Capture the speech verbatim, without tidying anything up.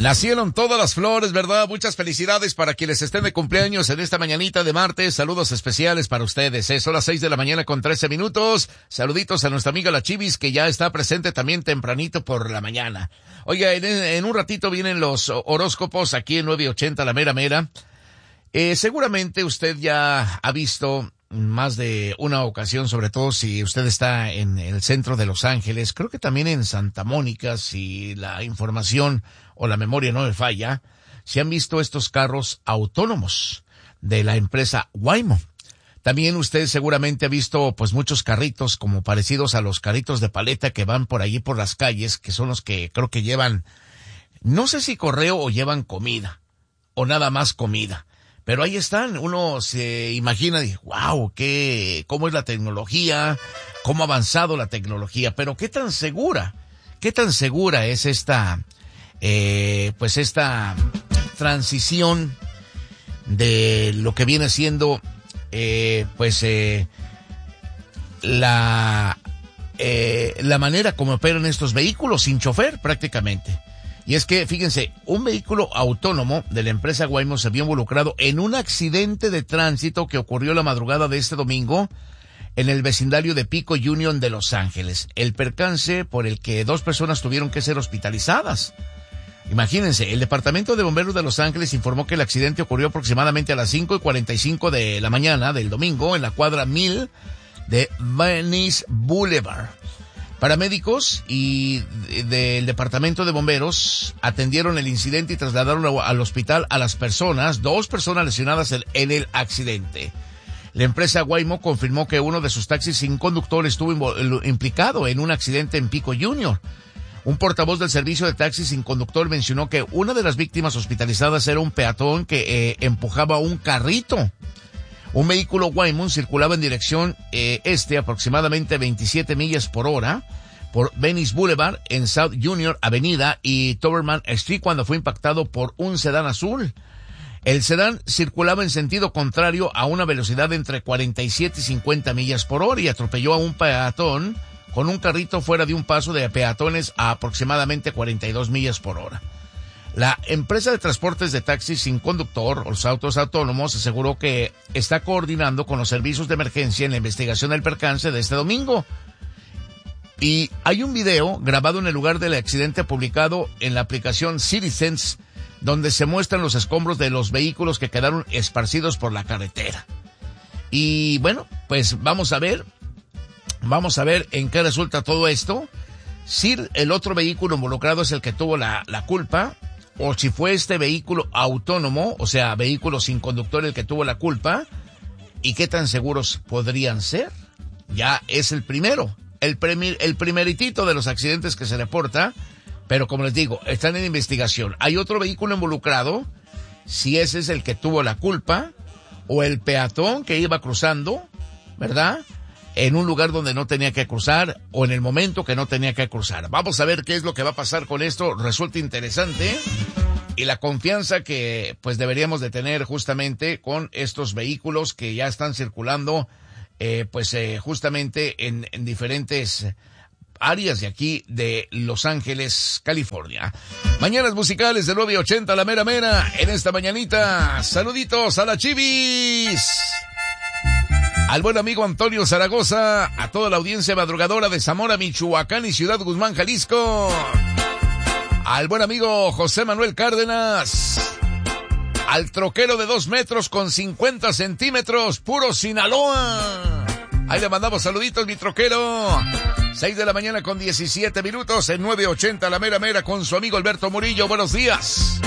Nacieron todas las flores, ¿verdad? Muchas felicidades para quienes estén de cumpleaños en esta mañanita de martes. Saludos especiales para ustedes. ¿eh? Son las seis de la mañana con trece minutos. Saluditos a nuestra amiga La Chivis, que ya está presente también tempranito por la mañana. Oiga, en, en un ratito vienen los horóscopos aquí en nueve ochenta La Mera Mera. Eh, seguramente usted ya ha visto más de una ocasión, sobre todo si usted está en el centro de Los Ángeles, creo que también en Santa Mónica, si la información o la memoria no me falla, se han visto estos carros autónomos de la empresa Waymo. También usted seguramente ha visto pues muchos carritos como parecidos a los carritos de paleta que van por allí por las calles, que son los que creo que llevan, no sé si correo o llevan comida, o nada más comida. Pero ahí están, uno se imagina, dice, wow, qué, cómo es la tecnología, cómo ha avanzado la tecnología, pero qué tan segura, qué tan segura es esta, eh, pues esta transición de lo que viene siendo, eh, pues, eh, la, eh, la manera como operan estos vehículos sin chofer prácticamente. Y es que, fíjense, un vehículo autónomo de la empresa Waymo se vio involucrado en un accidente de tránsito que ocurrió la madrugada de este domingo en el vecindario de Pico Union de Los Ángeles. El percance por el que dos personas tuvieron que ser hospitalizadas. Imagínense, el Departamento de Bomberos de Los Ángeles informó que el accidente ocurrió aproximadamente a las cinco y cuarenta y cinco de la mañana del domingo en la cuadra mil de Venice Boulevard. Paramédicos y del Departamento de Bomberos atendieron el incidente y trasladaron al hospital a las personas, dos personas lesionadas en el accidente. La empresa Waymo confirmó que uno de sus taxis sin conductor estuvo implicado en un accidente en Pico Union. Un portavoz del servicio de taxis sin conductor mencionó que una de las víctimas hospitalizadas era un peatón que eh, empujaba un carrito. Un vehículo Waymo circulaba en dirección eh, este aproximadamente veintisiete millas por hora por Venice Boulevard en South Union Avenida y Toberman Street cuando fue impactado por un sedán azul. El sedán circulaba en sentido contrario a una velocidad de entre cuarenta y siete y cincuenta millas por hora y atropelló a un peatón con un carrito fuera de un paso de peatones a aproximadamente cuarenta y dos millas por hora. La empresa de transportes de taxis sin conductor, o los autos autónomos, aseguró que está coordinando con los servicios de emergencia en la investigación del percance de este domingo. Y hay un video grabado en el lugar del accidente publicado en la aplicación Citizens, donde se muestran los escombros de los vehículos que quedaron esparcidos por la carretera. Y bueno, pues vamos a ver, vamos a ver en qué resulta todo esto. Si el otro vehículo involucrado es el que tuvo la, la culpa, o si fue este vehículo autónomo, o sea, vehículo sin conductor el que tuvo la culpa, y qué tan seguros podrían ser. Ya es el primero, el, premi- el primeritito de los accidentes que se reporta, pero como les digo, están en investigación. Hay otro vehículo involucrado, si ese es el que tuvo la culpa, o el peatón que iba cruzando, ¿verdad?, en un lugar donde no tenía que cruzar o en el momento que no tenía que cruzar. Vamos a ver qué es lo que va a pasar con esto. Resulta interesante y la confianza que pues deberíamos de tener justamente con estos vehículos que ya están circulando eh, pues eh, justamente en, en diferentes áreas de aquí de Los Ángeles, California. Mañanas musicales de nueve ochenta La Mera Mera en esta mañanita. Saluditos a la Chivis. Al buen amigo Antonio Zaragoza, a toda la audiencia madrugadora de Zamora, Michoacán y Ciudad Guzmán, Jalisco. Al buen amigo José Manuel Cárdenas. Al troquero de dos metros con cincuenta centímetros, puro Sinaloa. Ahí le mandamos saluditos, mi troquero. Seis de la mañana con diecisiete minutos en nueve ochenta La Mera Mera con su amigo Alberto Murillo. Buenos días.